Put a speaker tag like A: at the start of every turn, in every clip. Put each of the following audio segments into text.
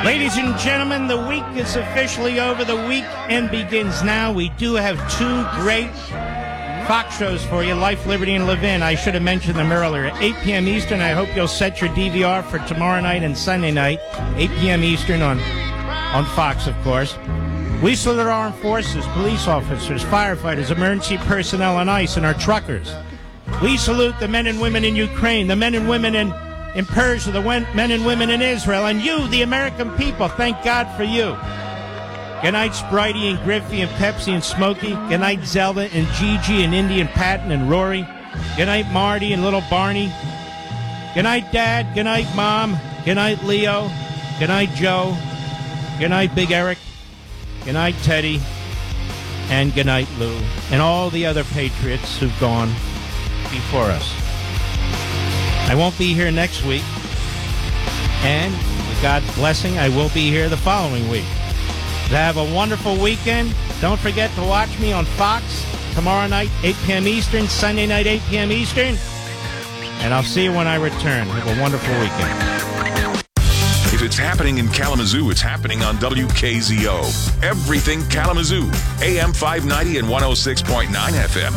A: Ladies and gentlemen, the week is officially over. The weekend begins now. We do have two great Fox shows for you, Life, Liberty, and Levin. I should have mentioned them earlier. At 8 p.m. Eastern, I hope you'll set your DVR for tomorrow night and Sunday night, 8 p.m. Eastern on Fox, of course. We salute our armed forces, police officers, firefighters, emergency personnel on ICE, and our truckers. We salute the men and women in Ukraine, the men and women in Persia, the men and women in Israel, and you, the American people. Thank God for you. Good night, Spritey and Griffey and Pepsi and Smokey. Good night, Zelda and Gigi and Indy and Patton and Rory. Good night, Marty and little Barney. Good night, Dad. Good night, Mom. Good night, Leo. Good night, Joe. Good night, Big Eric. Good night, Teddy. And good night, Lou. And all the other Patriots who've gone before us. I won't be here next week. And with God's blessing, I will be here the following week. Have a wonderful weekend. Don't forget to watch me on Fox tomorrow night, 8 p.m. Eastern, Sunday night, 8 p.m. Eastern. And I'll see you when I return. Have a wonderful weekend.
B: If it's happening in Kalamazoo, it's happening on WKZO. Everything Kalamazoo. AM 590 and 106.9 FM.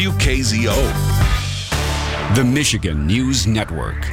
B: WKZO.
C: The Michigan News Network.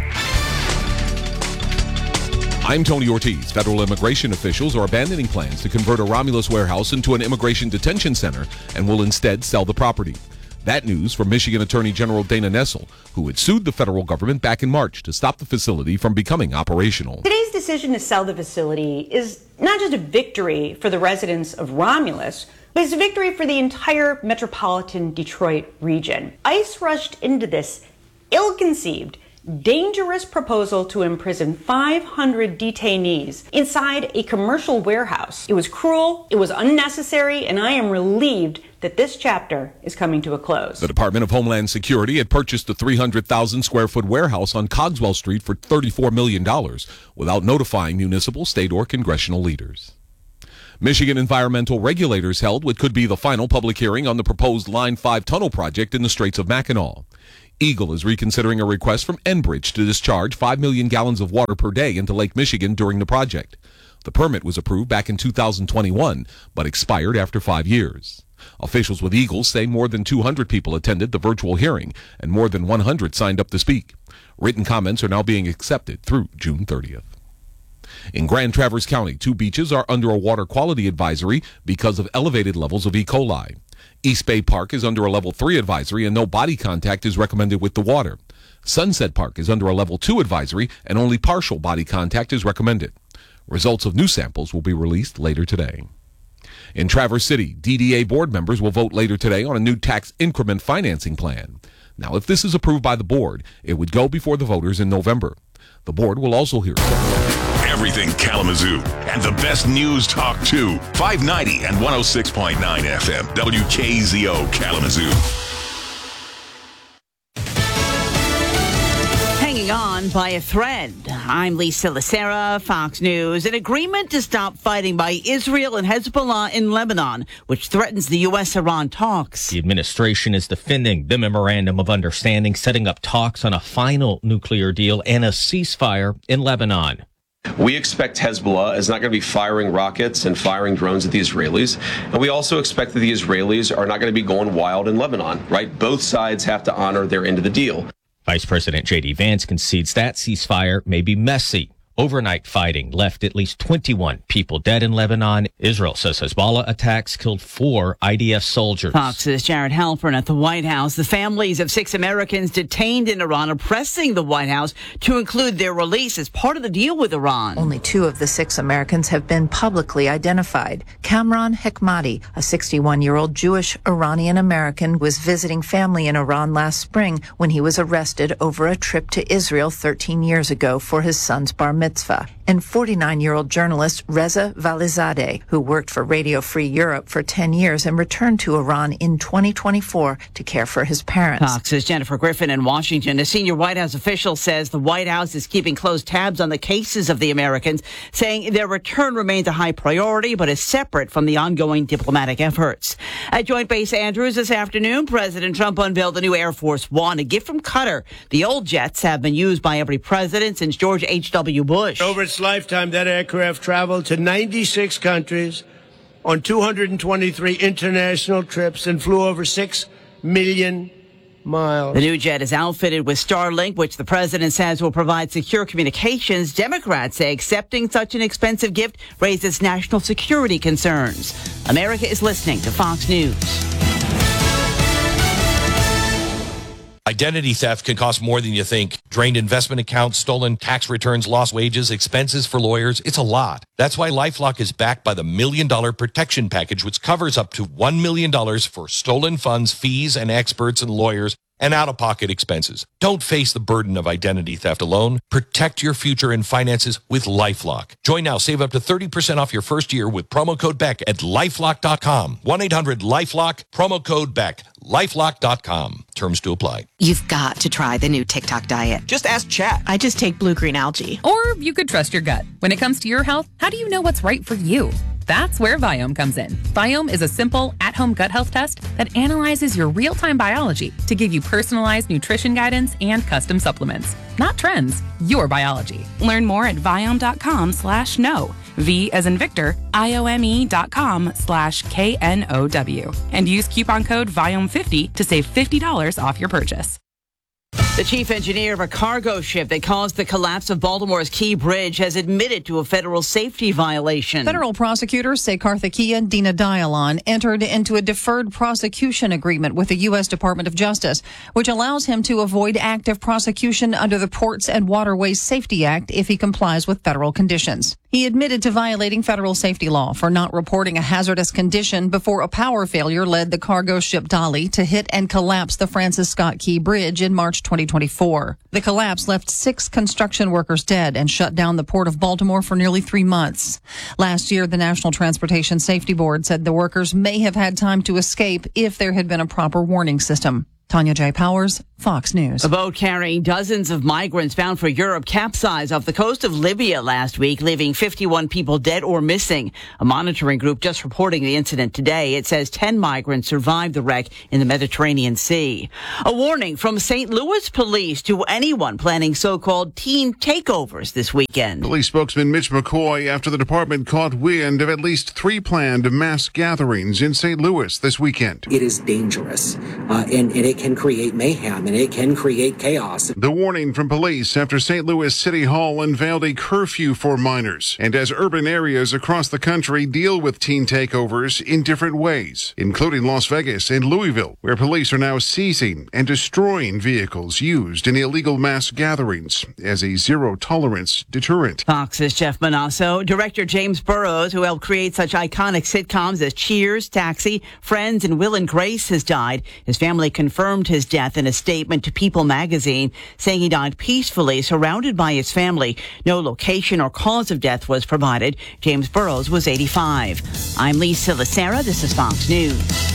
D: I'm Tony Ortiz. Federal immigration officials are abandoning plans to convert a Romulus warehouse into an immigration detention center and will instead sell the property. That news from Michigan Attorney General Dana Nessel, who had sued the federal government back in March to stop the facility from becoming operational.
E: Today's decision to sell the facility is not just a victory for the residents of Romulus, but it's a victory for the entire metropolitan Detroit region. ICE rushed into this ill-conceived, dangerous proposal to imprison 500 detainees inside a commercial warehouse. It was cruel, it was unnecessary, and I am relieved that this chapter is coming to a close.
D: The Department of Homeland Security had purchased the 300,000 square foot warehouse on Cogswell Street for $34 million without notifying municipal, state, or congressional leaders. Michigan environmental regulators held what could be the final public hearing on the proposed Line 5 tunnel project in the Straits of Mackinac. Eagle is reconsidering a request from Enbridge to discharge 5 million gallons of water per day into Lake Michigan during the project. The permit was approved back in 2021, but expired after 5 years. Officials with Eagle say more than 200 people attended the virtual hearing, and more than 100 signed up to speak. Written comments are now being accepted through June 30th. In Grand Traverse County, 2 beaches are under a water quality advisory because of elevated levels of E. coli. East Bay Park is under a level 3 advisory and no body contact is recommended with the water. Sunset Park is under a level 2 advisory and only partial body contact is recommended. Results of new samples will be released later today. In Traverse City, DDA board members will vote later today on a new tax increment financing plan. Now, if this is approved by the board, it would go before the voters in November. The board will also hear
B: Everything Kalamazoo and the best news talk too. 590 and 106.9 FM. WKZO Kalamazoo.
F: Hanging on by a thread. I'm Lisa Lacera, Fox News. An agreement to stop fighting by Israel and Hezbollah in Lebanon, which threatens the U.S.-Iran talks.
G: The administration is defending the memorandum of understanding, setting up talks on a final nuclear deal and a ceasefire in Lebanon.
H: We expect Hezbollah is not going to be firing rockets and firing drones at the Israelis. And we also expect that the Israelis are not going to be going wild in Lebanon, right? Both sides have to honor their end of the deal.
G: Vice President J.D. Vance concedes that ceasefire may be messy. Overnight fighting left at least 21 people dead in Lebanon. Israel says Hezbollah attacks killed 4 IDF soldiers.
F: Fox's Jared Halpern at the White House. The families of 6 Americans detained in Iran are pressing the White House to include their release as part of the deal with Iran.
I: Only 2 of the 6 Americans have been publicly identified. Kamran Hekmati, a 61-year-old Jewish Iranian American, was visiting family in Iran last spring when he was arrested over a trip to Israel 13 years ago for his son's bar mitzvah. And 49-year-old journalist Reza Valizadeh, who worked for Radio Free Europe for 10 years and returned to Iran in 2024 to care for his parents.
F: Fox's Jennifer Griffin in Washington. A senior White House official says the White House is keeping close tabs on the cases of the Americans, saying their return remains a high priority but is separate from the ongoing diplomatic efforts. At Joint Base Andrews this afternoon, President Trump unveiled the new Air Force One, a gift from Qatar. The old jets have been used by every president since George H.W. Bush.
J: Over its lifetime, that aircraft traveled to 96 countries on 223 international trips and flew over 6 million miles.
F: The new jet is outfitted with Starlink, which the president says will provide secure communications. Democrats say accepting such an expensive gift raises national security concerns. America is listening to Fox News.
K: Identity theft can cost more than you think. Drained investment accounts, stolen tax returns, lost wages, expenses for lawyers. It's a lot. That's why LifeLock is backed by the $1 Million Protection Package, which covers up to $1 million for stolen funds, fees, and experts and lawyers and out-of-pocket expenses. Don't face the burden of identity theft alone. Protect your future and finances with LifeLock. Join now. Save up to 30% off your first year with promo code BECK at LifeLock.com. 1-800-LifeLock, promo code BECK. LifeLock.com. Terms to apply.
L: You've got to try the new TikTok diet.
M: Just ask Chat.
L: I just take blue-green algae.
N: Or you could trust your gut. When it comes to your health, how do you know what's right for you? That's where Viome comes in. Viome is a simple, at-home gut health test that analyzes your real-time biology to give you personalized nutrition guidance and custom supplements. Not trends, your biology.
O: Learn more at Viome.com/know. V as in Victor, IOME.com/KNOW. And use coupon code VIOME50 to save $50 off your purchase.
F: The chief engineer of a cargo ship that caused the collapse of Baltimore's Key Bridge has admitted to a federal safety violation.
P: Federal prosecutors say Karthikeya Dinadayalan entered into a deferred prosecution agreement with the U.S. Department of Justice, which allows him to avoid active prosecution under the Ports and Waterways Safety Act if he complies with federal conditions. He admitted to violating federal safety law for not reporting a hazardous condition before a power failure led the cargo ship Dolly to hit and collapse the Francis Scott Key Bridge in March 2024. The collapse left 6 construction workers dead and shut down the Port of Baltimore for nearly 3 months. Last year, the National Transportation Safety Board said the workers may have had time to escape if there had been a proper warning system. Tanya J. Powers, Fox News.
F: A boat carrying dozens of migrants bound for Europe capsized off the coast of Libya last week, leaving 51 people dead or missing. A monitoring group just reporting the incident today. It says 10 migrants survived the wreck in the Mediterranean Sea. A warning from St. Louis police to anyone planning so-called teen takeovers this weekend.
Q: Police spokesman Mitch McCoy after the department caught wind of at least 3 planned mass gatherings in St. Louis this weekend.
R: It is dangerous, and it can create mayhem, and it can create chaos.
Q: The warning from police after St. Louis City Hall unveiled a curfew for minors, and as urban areas across the country deal with teen takeovers in different ways, including Las Vegas and Louisville, where police are now seizing and destroying vehicles used in illegal mass gatherings as a zero-tolerance deterrent.
F: Fox's Jeff Manasso, director James Burrows, who helped create such iconic sitcoms as Cheers, Taxi, Friends, and Will and Grace, has died. His family confirmed his death in a statement to People magazine, saying he died peacefully, surrounded by his family. No location or cause of death was provided. James Burrows was 85. I'm Lisa Lacera. This is Fox News.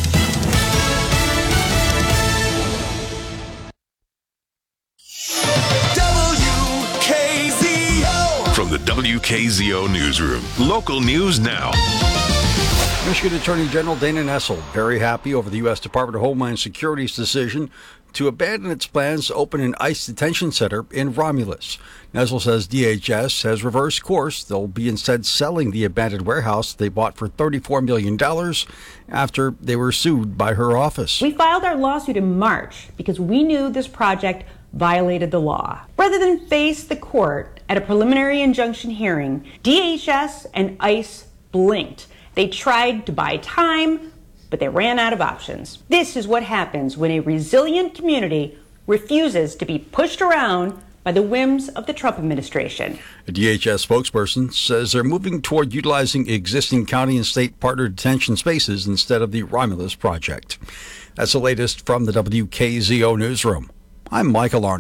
B: WKZO. From the WKZO Newsroom, local news now.
S: Michigan Attorney General Dana Nessel very happy over the U.S. Department of Homeland Security's decision to abandon its plans to open an ICE detention center in Romulus. Nessel says DHS has reversed course. They'll be instead selling the abandoned warehouse they bought for $34 million after they were sued by her office.
E: We filed our lawsuit in March because we knew this project violated the law. Rather than face the court at a preliminary injunction hearing, DHS and ICE blinked. They tried to buy time, but they ran out of options. This is what happens when a resilient community refuses to be pushed around by the whims of the Trump administration.
S: A DHS spokesperson says they're moving toward utilizing existing county and state partner detention spaces instead of the Romulus project. That's the latest from the WKZO Newsroom. I'm Michael Arney.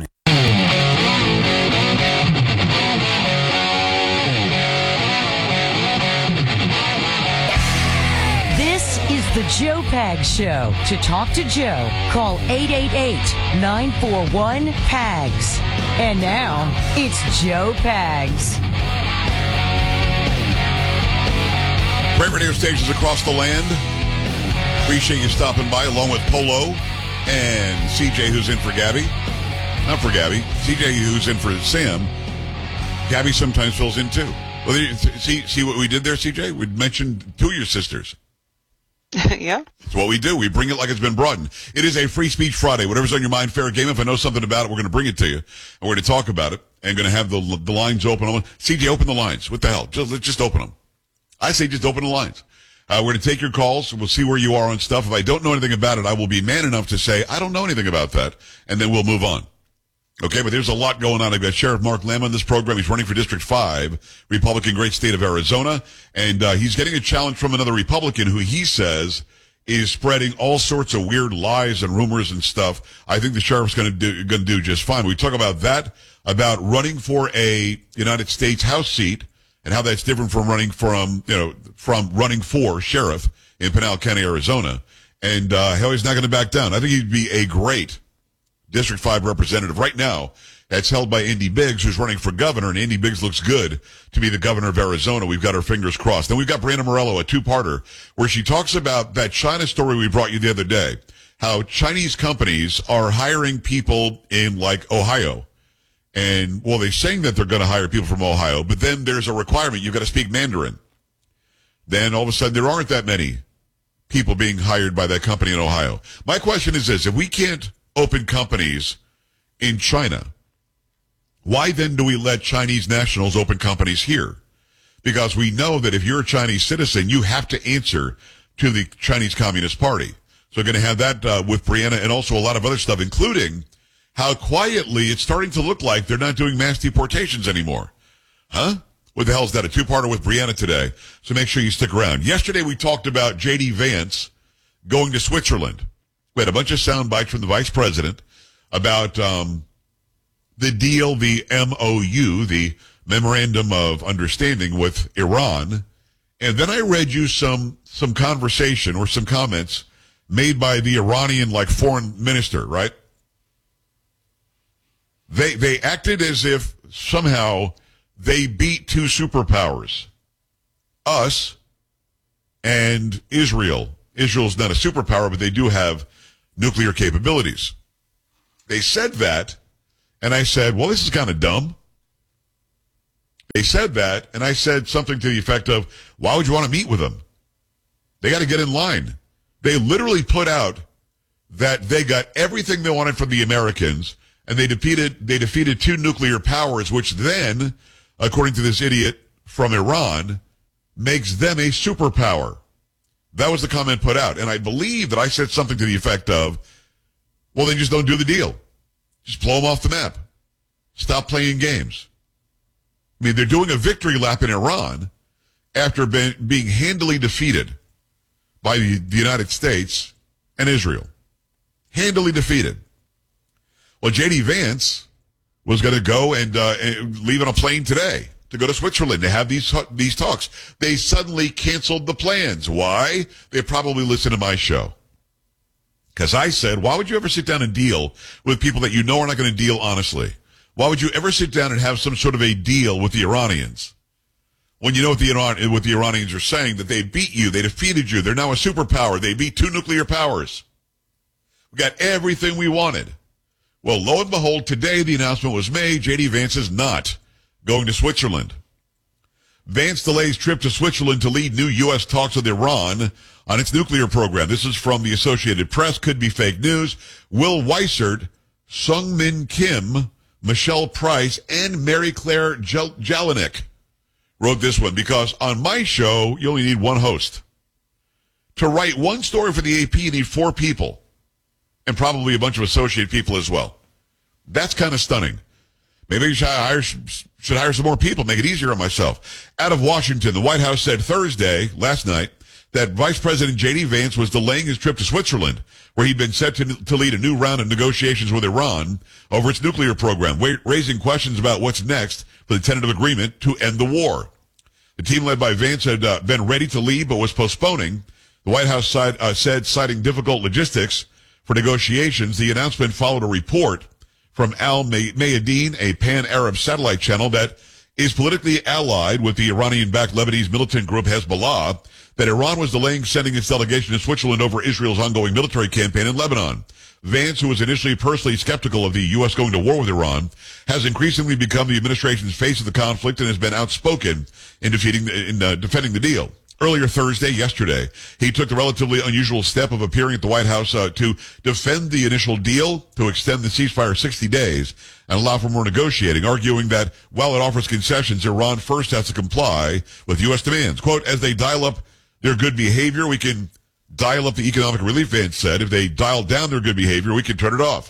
T: The Joe Pags Show. To talk to Joe, call 888-941-PAGS. And now, it's Joe Pags.
U: Great radio stations across the land. Appreciate you stopping by along with Polo and CJ, who's in for Gabby. Not for Gabby. CJ, who's in for Sam. Gabby sometimes fills in too. Well, see what we did there, CJ? We mentioned two of your sisters.
M: Yeah.
U: It's what we do. We bring it like it's been broadened. It is a Free Speech Friday. Whatever's on your mind, fair game. If I know something about it, we're going to bring it to you. And we're going to talk about it. And going to have the lines open. CJ, open the lines. What the hell? Just open them. I say just open the lines. We're going to take your calls. We'll see where you are on stuff. If I don't know anything about it, I will be man enough to say, I don't know anything about that. And then we'll move on. Okay, but there's a lot going on. I've got Sheriff Mark Lamb on this program. He's running for District 5, Republican, great state of Arizona. And he's getting a challenge from another Republican who he says is spreading all sorts of weird lies and rumors and stuff. I think the sheriff's going to do just fine. We talk about that, about running for a United States House seat and how that's different from running from running for sheriff in Pinal County, Arizona. And how he's not going to back down. I think he'd be a great District 5 representative. Right now, that's held by Andy Biggs, who's running for governor, and Andy Biggs looks good to be the governor of Arizona. We've got our fingers crossed. Then we've got Brandon Morello, a two-parter, where she talks about that China story we brought you the other day, how Chinese companies are hiring people in, like, Ohio. And, well, they're saying that they're going to hire people from Ohio, but then there's a requirement. You've got to speak Mandarin. Then all of a sudden there aren't that many people being hired by that company in Ohio. My question is this: if we can't open companies in China, why then do we let Chinese nationals open companies here? Because we know that if you're a Chinese citizen, you have to answer to the Chinese Communist Party. So we're going to have that with Brianna, and also a lot of other stuff, including how quietly it's starting to look like they're not doing mass deportations anymore. Huh? What the hell is that? A two-parter with Brianna today. So make sure you stick around. Yesterday we talked about J.D. Vance going to Switzerland. We had a bunch of sound bites from the vice president about the deal, the MOU, the Memorandum of Understanding with Iran. And then I read you some conversation or some comments made by the Iranian, foreign minister, right? They acted as if somehow they beat two superpowers, us and Israel. Israel's not a superpower, but they do have nuclear capabilities. They said that, and I said, well, this is kind of dumb. They said that, and I said something to the effect of, why would you want to meet with them? They got to get in line. They literally put out that they got everything they wanted from the Americans, and they defeated two nuclear powers, which then, according to this idiot from Iran, makes them a superpower. That was the comment put out. And I believe that I said something to the effect of, well, then just don't do the deal. Just blow them off the map. Stop playing games. I mean, they're doing a victory lap in Iran after being handily defeated by the United States and Israel. Handily defeated. Well, J.D. Vance was going to go and leave on a plane today to go to Switzerland to have these talks. They suddenly canceled the plans. Why? They probably listened to my show. Because I said, why would you ever sit down and deal with people that you know are not going to deal honestly? Why would you ever sit down and have some sort of a deal with the Iranians? When you know what the Iranians are saying, that they beat you, they defeated you, they're now a superpower, they beat two nuclear powers. We got everything we wanted. Well, lo and behold, today the announcement was made, J.D. Vance is not going to Switzerland. Vance delays trip to Switzerland to lead new U.S. talks with Iran on its nuclear program. This is from the Associated Press, could be fake news. Will Weissert, Sung Min Kim, Michelle Price, and Mary Claire Jelinek wrote this one, because on my show, you only need one host. To write one story for the AP, you need four people, and probably a bunch of associate people as well. That's kind of stunning. Maybe I should hire some more people, make it easier on myself. Out of Washington, the White House said Thursday, last night, that Vice President J.D. Vance was delaying his trip to Switzerland, where he'd been set to lead a new round of negotiations with Iran over its nuclear program, raising questions about what's next for the tentative agreement to end the war. The team led by Vance had been ready to leave but was postponing. The White House said, citing difficult logistics for negotiations. The announcement followed a report from Al Mayadeen, a pan-Arab satellite channel, that is politically allied with the Iranian-backed Lebanese militant group Hezbollah, that Iran was delaying sending its delegation to Switzerland over Israel's ongoing military campaign in Lebanon. Vance, who was initially personally skeptical of the U.S. going to war with Iran, has increasingly become the administration's face of the conflict and has been outspoken in defending the deal. Earlier yesterday, he took the relatively unusual step of appearing at the White House to defend the initial deal to extend the ceasefire 60 days and allow for more negotiating, arguing that while it offers concessions, Iran first has to comply with U.S. demands. Quote, as they dial up their good behavior, we can dial up the economic relief, Vance said. If they dial down their good behavior, we can turn it off.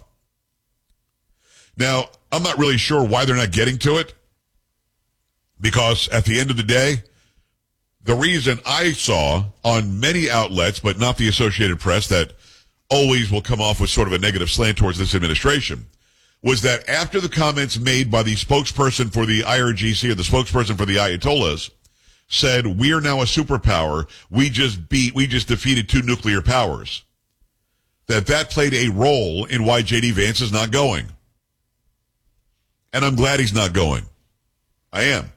U: Now, I'm not really sure why they're not getting to it, because at the end of the day, the reason I saw on many outlets, but not the Associated Press, that always will come off with sort of a negative slant towards this administration, was that after the comments made by the spokesperson for the IRGC or the spokesperson for the Ayatollahs said, we are now a superpower, we just defeated 2 nuclear powers, that played a role in why J.D. Vance is not going. And I'm glad he's not going. I am.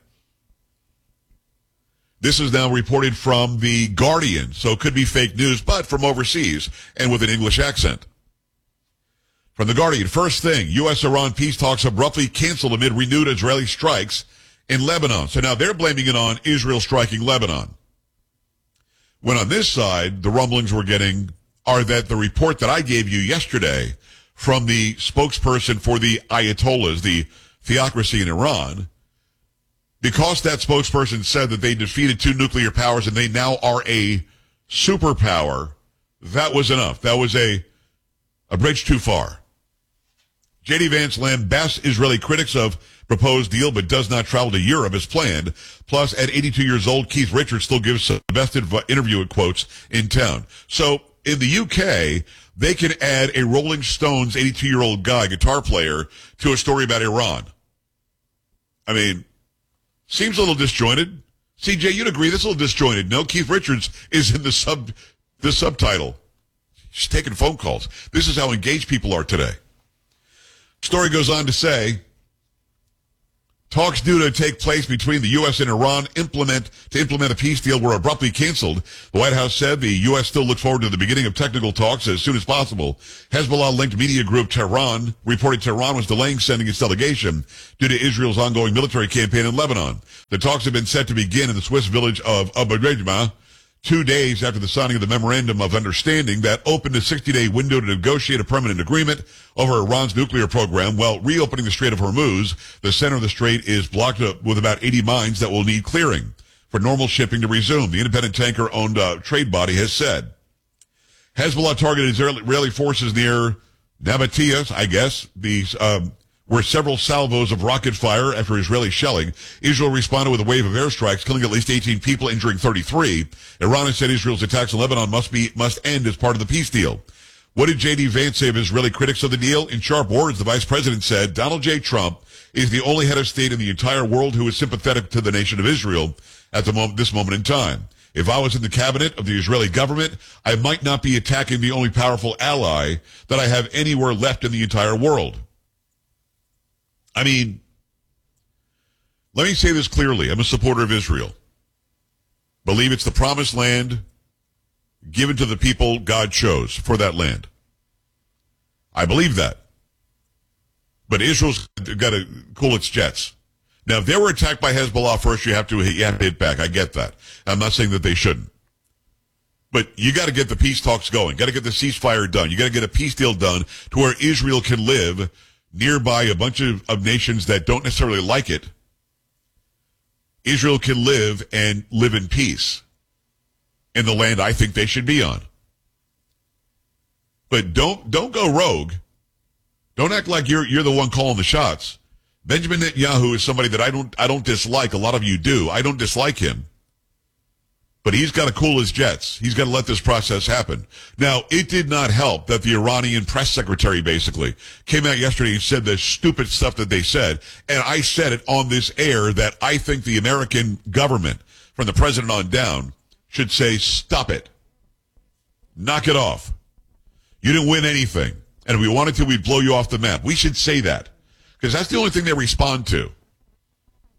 U: This is now reported from The Guardian, so it could be fake news, but from overseas and with an English accent. From The Guardian, first thing, U.S.-Iran peace talks abruptly canceled amid renewed Israeli strikes in Lebanon. So now they're blaming it on Israel striking Lebanon. When on this side, the rumblings we're getting are that the report that I gave you yesterday from the spokesperson for the Ayatollahs, the theocracy in Iran, because that spokesperson said that they defeated 2 nuclear powers and they now are a superpower, that was enough. That was a bridge too far. J.D. Vance lambasts Israeli critics of proposed deal, but does not travel to Europe as planned. Plus, at 82 years old, Keith Richards still gives the best interview, in quotes, in town. So, in the UK, they can add a Rolling Stones 82-year-old guy, guitar player, to a story about Iran. I mean, seems a little disjointed. CJ, you'd agree this is a little disjointed. No, Keith Richards is in the subtitle. He's taking phone calls. This is how engaged people are today. Story goes on to say, talks due to take place between the U.S. and Iran to implement a peace deal were abruptly canceled. The White House said the U.S. still looks forward to the beginning of technical talks as soon as possible. Hezbollah-linked media group Tehran reported Tehran was delaying sending its delegation due to Israel's ongoing military campaign in Lebanon. The talks have been set to begin in the Swiss village of Abu Rejma 2 days after the signing of the Memorandum of Understanding that opened a 60-day window to negotiate a permanent agreement over Iran's nuclear program while reopening the Strait of Hormuz. The center of the strait is blocked up with about 80 mines that will need clearing for normal shipping to resume, the independent tanker-owned trade body has said. Hezbollah targeted Israeli forces near Nabatea, I guess, were several salvos of rocket fire after Israeli shelling. Israel responded with a wave of airstrikes, killing at least 18 people, injuring 33. Iran has said Israel's attacks on Lebanon must end as part of the peace deal. What did J.D. Vance say of Israeli critics of the deal? In sharp words, the vice president said, Donald J. Trump is the only head of state in the entire world who is sympathetic to the nation of Israel at this moment in time. If I was in the cabinet of the Israeli government, I might not be attacking the only powerful ally that I have anywhere left in the entire world. I mean, let me say this clearly. I'm a supporter of Israel. Believe it's the promised land given to the people God chose for that land. I believe that. But Israel's got to cool its jets. Now, if they were attacked by Hezbollah first, you have to hit back. I get that. I'm not saying that they shouldn't. But you got to get the peace talks going. Got to get the ceasefire done. You got to get a peace deal done to where Israel can live nearby a bunch of nations that don't necessarily like it. Israel can live in peace in the land I think they should be on. But don't go rogue. Don't act like you're the one calling the shots. Benjamin Netanyahu is somebody that I don't dislike. A lot of you do. I don't dislike him. But he's got to cool his jets. He's got to let this process happen. Now, it did not help that the Iranian press secretary basically came out yesterday and said the stupid stuff that they said. And I said it on this air that I think the American government, from the president on down, should say, stop it. Knock it off. You didn't win anything. And if we wanted to, we'd blow you off the map. We should say that. Because that's the only thing they respond to.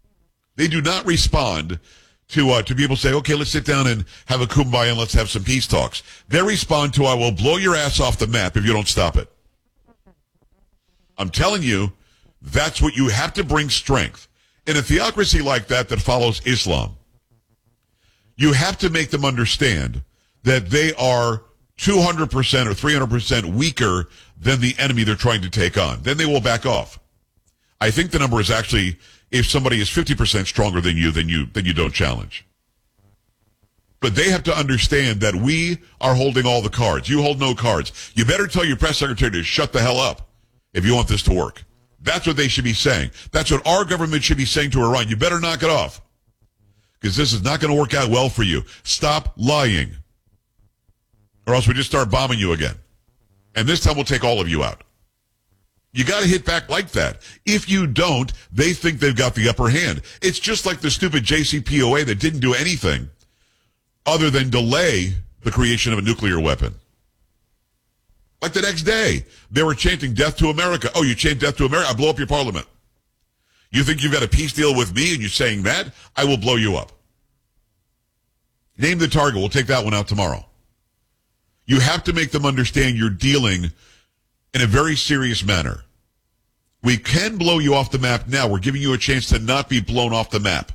U: They do not respond to people say, okay, let's sit down and have a kumbaya and let's have some peace talks. They respond to, I will blow your ass off the map if you don't stop it. I'm telling you, that's what you have to bring strength. In a theocracy like that follows Islam, you have to make them understand that they are 200% or 300% weaker than the enemy they're trying to take on. Then they will back off. I think the number is actually, if somebody is 50% stronger than you, then you don't challenge. But they have to understand that we are holding all the cards. You hold no cards. You better tell your press secretary to shut the hell up if you want this to work. That's what they should be saying. That's what our government should be saying to Iran. You better knock it off, because this is not going to work out well for you. Stop lying, or else we just start bombing you again. And this time we'll take all of you out. You got to hit back like that. If you don't, they think they've got the upper hand. It's just like the stupid JCPOA that didn't do anything other than delay the creation of a nuclear weapon. Like the next day, they were chanting death to America. Oh, you chant death to America? I'll blow up your parliament. You think you've got a peace deal with me and you're saying that? I will blow you up. Name the target. We'll take that one out tomorrow. You have to make them understand you're dealing in a very serious manner. We can blow you off the map now. We're giving you a chance to not be blown off the map.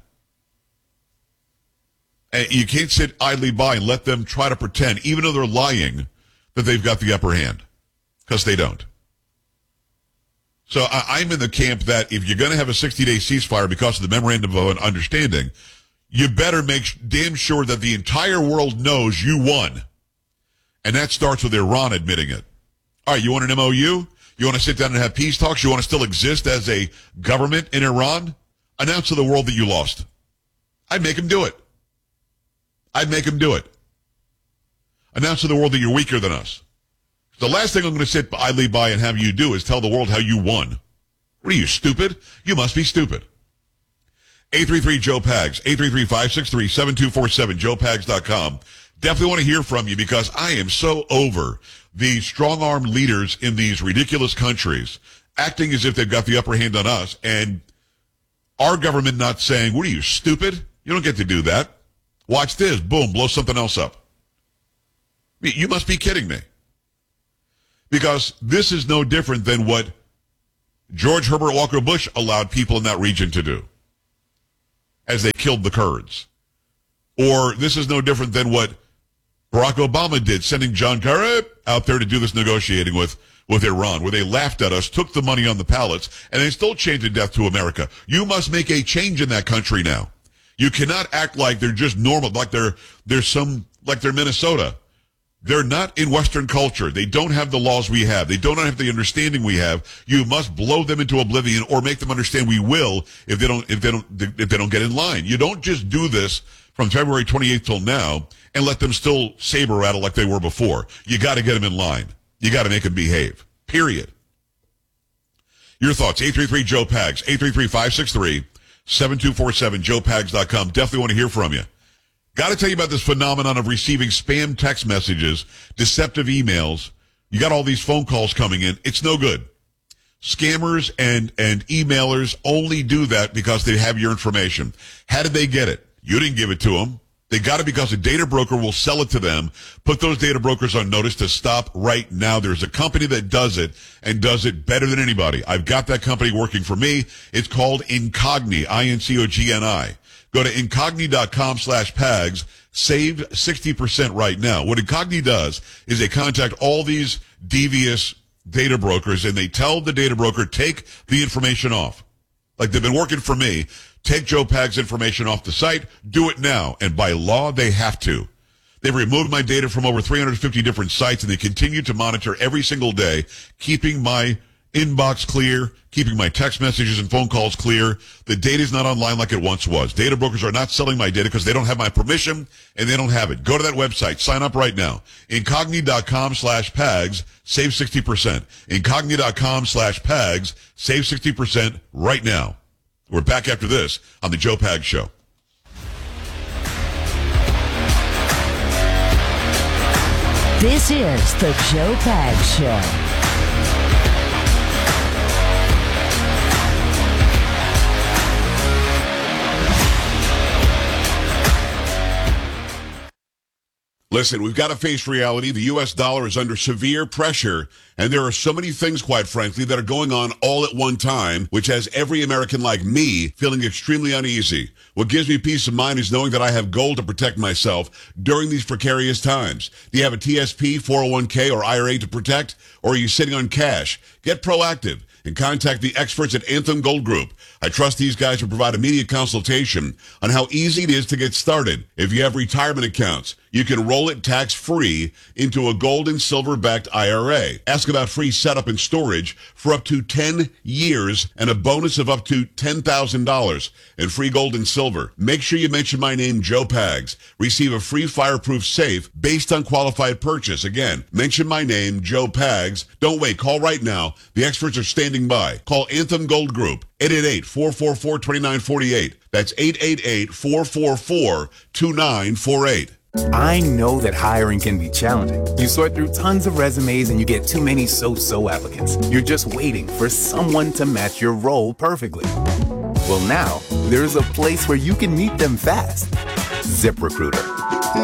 U: And you can't sit idly by and let them try to pretend, even though they're lying, that they've got the upper hand, because they don't. So I'm in the camp that if you're going to have a 60-day ceasefire because of the memorandum of understanding, you better make damn sure that the entire world knows you won. And that starts with Iran admitting it. All right, you want an MOU? You want to sit down and have peace talks? You want to still exist as a government in Iran? Announce to the world that you lost. I'd make them do it. Announce to the world that you're weaker than us. The last thing I'm going to sit idly by and have you do is tell the world how you won. What are you, stupid? You must be stupid. 833-JOE-PAGS, 833-563-7247, joepags.com. Definitely want to hear from you, because I am so over the strong-armed leaders in these ridiculous countries acting as if they've got the upper hand on us, and our government not saying, what are you, stupid? You don't get to do that. Watch this. Boom, blow something else up. You must be kidding me. Because this is no different than what George Herbert Walker Bush allowed people in that region to do as they killed the Kurds. Or this is no different than what Barack Obama did, sending John Kerry out there to do this negotiating with Iran, where they laughed at us, took the money on the pallets, and they still chanted death to America. You must make a change in that country now. You cannot act like they're just normal, like they're Minnesota. They're not in Western culture. They don't have the laws we have. They don't have the understanding we have. You must blow them into oblivion, or make them understand we will if they don't get in line. You don't just do this from February 28th till now and let them still saber rattle like they were before. You got to get them in line. You got to make them behave. Period. Your thoughts, 833-JOE-PAGS, 833-563-7247, joepags.com. Definitely want to hear from you. Got to tell you about this phenomenon of receiving spam text messages, deceptive emails. You got all these phone calls coming in. It's no good. Scammers and emailers only do that because they have your information. How did they get it? You didn't give it to them. They got it because a data broker will sell it to them. Put those data brokers on notice to stop right now. There's a company that does it and does it better than anybody. I've got that company working for me. It's called Incogni, INCOGNI. Go to incogni.com/PAGS. Save 60% right now. What Incogni does is they contact all these devious data brokers, and they tell the data broker, take the information off. Like they've been working for me. Take Joe Pags information off the site. Do it now. And by law, they have to. They've removed my data from over 350 different sites, and they continue to monitor every single day, keeping my inbox clear, keeping my text messages and phone calls clear. The data is not online like it once was. Data brokers are not selling my data because they don't have my permission, and they don't have it. Go to that website. Sign up right now. Incogni.com/PAGS. Save 60%. Incogni.com/PAGS. Save 60% right now. We're back after this on the Joe Pags Show.
T: This is the Joe Pags Show.
A: Listen, we've got to face reality. The U.S. dollar is under severe pressure, and there are so many things, quite frankly, that are going on all at one time, which has every American like me feeling extremely uneasy. What gives me peace of mind is knowing that I have gold to protect myself during these precarious times. Do you have a TSP, 401k, or IRA to protect, or are you sitting on cash? Get proactive and contact the experts at Anthem Gold Group. I trust these guys to provide immediate consultation on how easy it is to get started. If you have retirement accounts, you can roll it tax-free into a gold and silver-backed IRA. Ask about free setup and storage for up to 10 years and a bonus of up to $10,000 in free gold and silver. Make sure you mention my name, Joe Pags. Receive a free fireproof safe based on qualified purchase. Again, mention my name, Joe Pags. Don't wait. Call right now. The experts are standing by. Call Anthem Gold Group, 888-444-2948. That's 888-444-2948.
V: I know that hiring can be challenging. You sort through tons of resumes and you get too many so-so applicants. You're just waiting for someone to match your role perfectly. Well, now, there's a place where you can meet them fast. ZipRecruiter.